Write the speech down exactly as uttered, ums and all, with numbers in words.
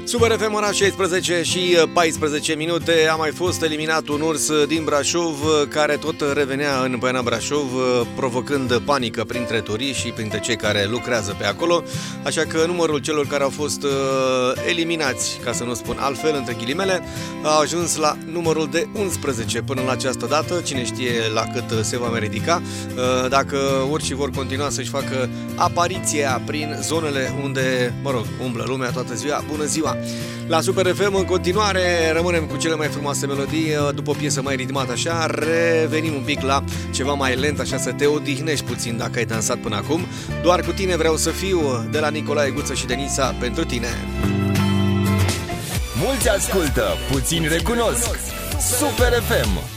Super F M, ora șaisprezece și paisprezece minute. A mai fost eliminat un urs din Brașov care tot revenea în Poiana Brașov, provocând panică printre turiști și printre cei care lucrează pe acolo. Așa că numărul celor care au fost eliminați, ca să nu spun altfel, între ghilimele, a ajuns la numărul de unsprezece până la această dată. Cine știe la cât se va mai ridica, dacă urșii vor continua să-și facă apariția prin zonele unde, mă rog, umblă lumea toată ziua. Bună ziua! La Super F M, în continuare, rămânem cu cele mai frumoase melodii. După o piesă mai ritmată așa, revenim un pic la ceva mai lent, așa să te odihnești puțin dacă ai dansat până acum. Doar cu tine vreau să fiu, de la Nicolae Guță și Denisa, pentru tine. Mulți ascultă, puțini recunosc. Super F M.